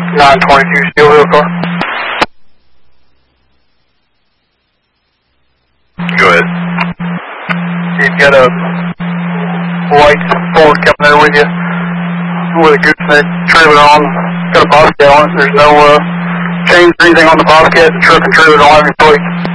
922 Steel Wheel car. Go ahead. You've got a white Ford coming there with you with a gooseneck trailer on. Got a Bobcat on it. There's no chains or anything on the Bobcat. The truck and trailer don't have any plates.